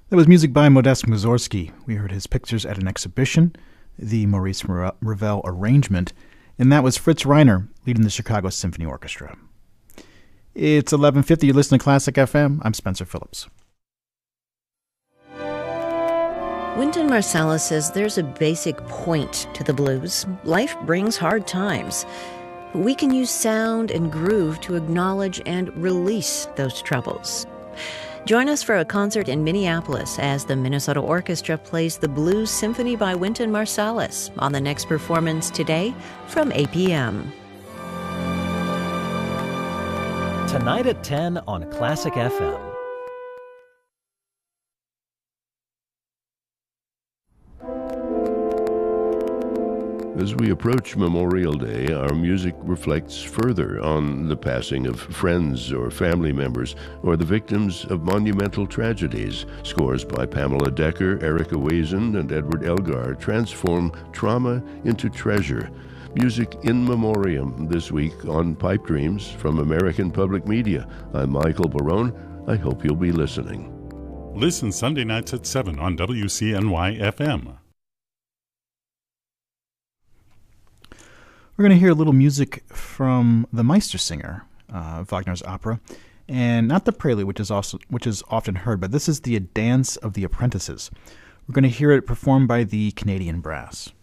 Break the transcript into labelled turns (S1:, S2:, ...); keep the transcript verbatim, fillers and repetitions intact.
S1: That was music by Modest Mussorgsky. We heard his pictures at an exhibition, the Maurice Ravel arrangement, and that was Fritz Reiner leading the Chicago Symphony Orchestra. It's eleven fifty. You're listening to Classic F M. I'm Spencer Phillips.
S2: Wynton Marsalis says there's a basic point to the blues. Life brings hard times. We can use sound and groove to acknowledge and release those troubles. Join us for a concert in Minneapolis as the Minnesota Orchestra plays the Blues Symphony by Wynton Marsalis on the next performance today from eight p.m.
S3: Tonight at ten on Classic F M.
S4: As we approach Memorial Day, our music reflects further on the passing of friends or family members or the victims of monumental tragedies. Scores by Pamela Decker, Erica Wazen, and Edward Elgar transform trauma into treasure. Music in memoriam this week on Pipe Dreams from American Public Media. I'm Michael Barone. I hope you'll be listening.
S5: Listen Sunday nights at seven on W C N Y F M.
S1: We're going to hear a little music from the Meistersinger, uh, Wagner's opera, and not the prelude, which is also which is often heard, but this is the Dance of the Apprentices. We're going to hear it performed by the Canadian Brass.